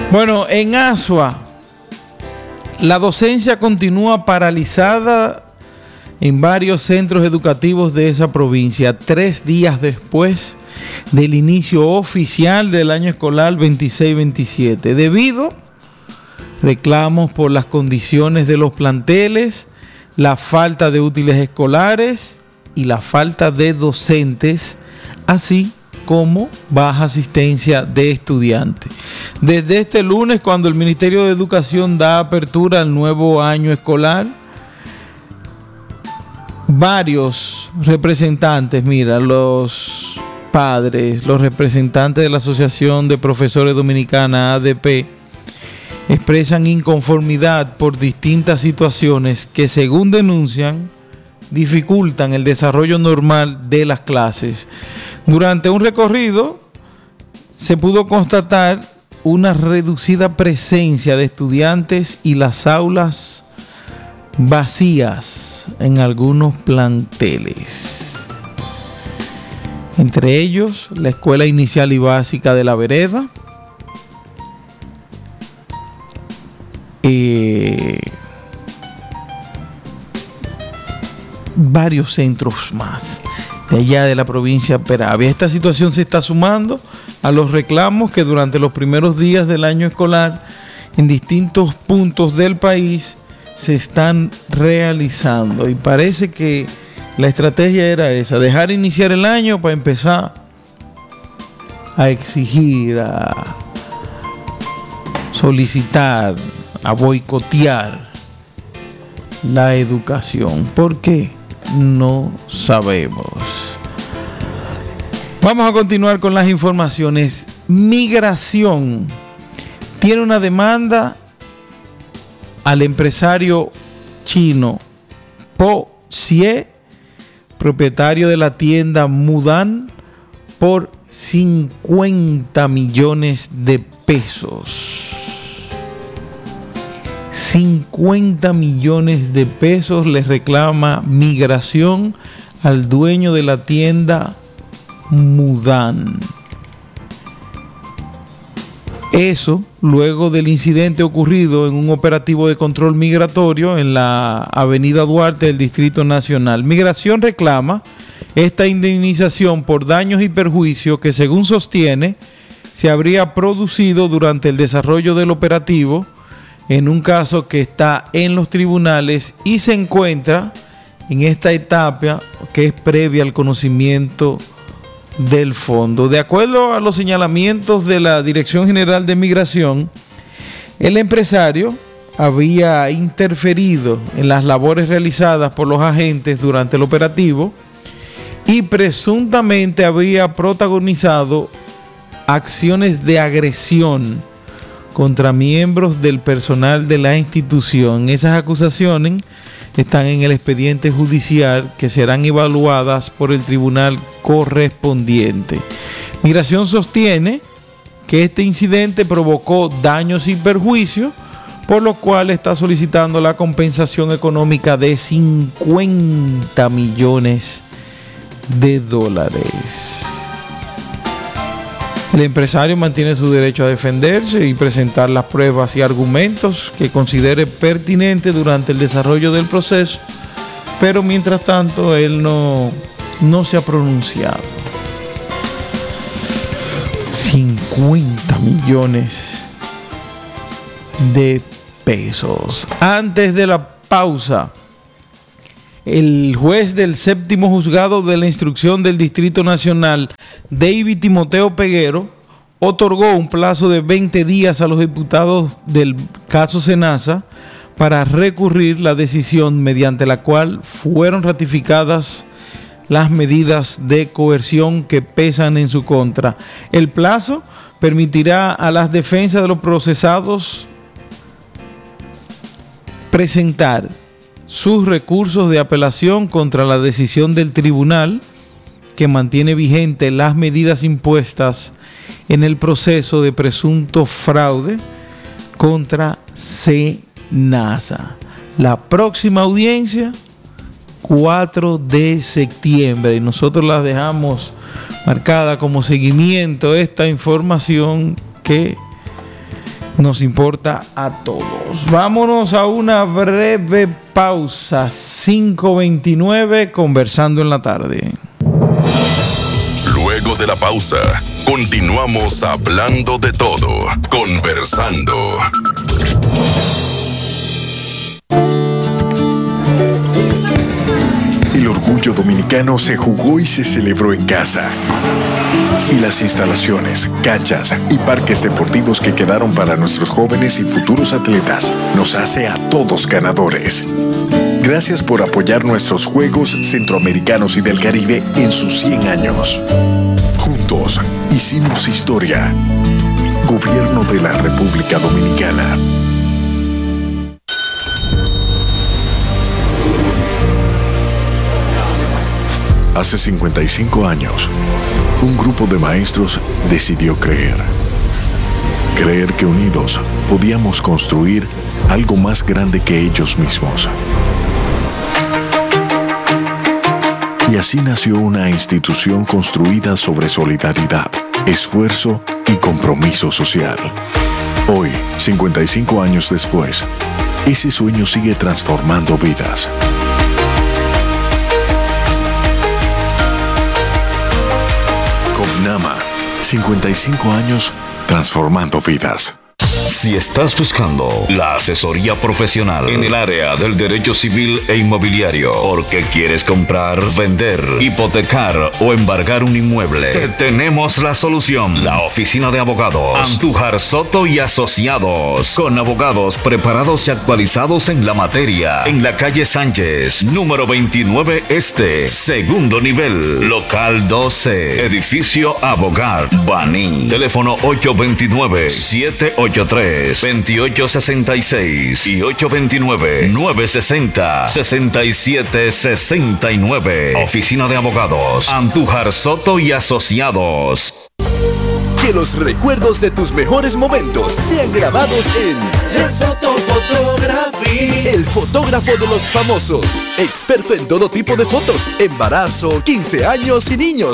Bueno, en Asua, la docencia continúa paralizada en varios centros educativos de esa provincia, 3 días después del inicio oficial del año escolar 26-27, debido a reclamos por las condiciones de los planteles, la falta de útiles escolares y la falta de docentes, así como baja asistencia de estudiantes. Desde este lunes, cuando el Ministerio de Educación da apertura al nuevo año escolar, varios representantes, los padres, los representantes de la Asociación de Profesores Dominicana, ADP, expresan inconformidad por distintas situaciones que, según denuncian, dificultan el desarrollo normal de las clases. Durante un recorrido se pudo constatar una reducida presencia de estudiantes y las aulas vacías en algunos planteles. Entre ellos, la Escuela Inicial y Básica de La Vereda, varios centros más de allá de la provincia de Peravia. Esta situación se está sumando a los reclamos que durante los primeros días del año escolar en distintos puntos del país se están realizando, y parece que la estrategia era esa: dejar iniciar el año para empezar a exigir, a solicitar, a boicotear la educación. ¿Por qué? No sabemos. Vamos a continuar con las informaciones. Migración tiene una demanda al empresario chino Po Xie, propietario de la tienda Mudan, por 50 millones de pesos. 50 millones de pesos le reclama Migración al dueño de la tienda Mudan. Eso luego del incidente ocurrido en un operativo de control migratorio en la avenida Duarte del Distrito Nacional. Migración reclama esta indemnización por daños y perjuicios que, según sostiene, se habría producido durante el desarrollo del operativo, en un caso que está en los tribunales y se encuentra en esta etapa que es previa al conocimiento del fondo. De acuerdo a los señalamientos de la Dirección General de Migración, el empresario había interferido en las labores realizadas por los agentes durante el operativo y presuntamente había protagonizado acciones de agresión contra miembros del personal de la institución. Esas acusaciones están en el expediente judicial que serán evaluadas por el tribunal correspondiente. Migración sostiene que este incidente provocó daños y perjuicios, por lo cual está solicitando la compensación económica de 50 millones de dólares. El empresario mantiene su derecho a defenderse y presentar las pruebas y argumentos que considere pertinentes durante el desarrollo del proceso, pero mientras tanto él no se ha pronunciado. 50 millones de pesos. Antes de la pausa, el juez del séptimo juzgado de la instrucción del Distrito Nacional, David Timoteo Peguero, otorgó un plazo de 20 días a los diputados del caso Senasa para recurrir la decisión mediante la cual fueron ratificadas las medidas de coerción que pesan en su contra. El plazo permitirá a las defensas de los procesados presentar sus recursos de apelación contra la decisión del tribunal que mantiene vigente las medidas impuestas en el proceso de presunto fraude contra Senasa. La próxima audiencia, 4 de septiembre, y nosotros la dejamos marcada como seguimiento esta información que nos importa a todos. Vámonos a una breve pausa. 5:29, conversando en la tarde. Luego de la pausa, continuamos hablando de todo, conversando. El orgullo dominicano se jugó y se celebró en casa. Y las instalaciones, canchas y parques deportivos que quedaron para nuestros jóvenes y futuros atletas nos hace a todos ganadores. Gracias por apoyar nuestros Juegos Centroamericanos y del Caribe en sus 100 años. Juntos hicimos historia. Gobierno de la República Dominicana. Hace 55 años, un grupo de maestros decidió creer. Creer que unidos podíamos construir algo más grande que ellos mismos. Y así nació una institución construida sobre solidaridad, esfuerzo y compromiso social. Hoy, 55 años después, ese sueño sigue transformando vidas. Copnama, 55 años transformando vidas. Si estás buscando la asesoría profesional en el área del derecho civil e inmobiliario, porque quieres comprar, vender, hipotecar o embargar un inmueble, te tenemos la solución. La oficina de abogados Andújar Soto y Asociados, con abogados preparados y actualizados en la materia, en la calle Sánchez, número 29 Este, segundo nivel, local 12, edificio Abogad, Baní. Teléfono 829-783-2866 y 829-960-6769. Oficina de Abogados Andújar Soto y Asociados. Que los recuerdos de tus mejores momentos sean grabados en Soto Photography, el fotógrafo de los famosos, experto en todo tipo de fotos, embarazo, 15 años y niños,